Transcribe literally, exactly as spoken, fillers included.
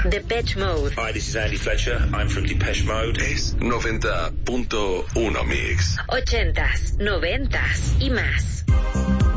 Depeche Mode. Hi, this is Andy Fletcher. I'm from Depeche Mode. Es noventa punto uno Mix. Ochentas, noventas y más.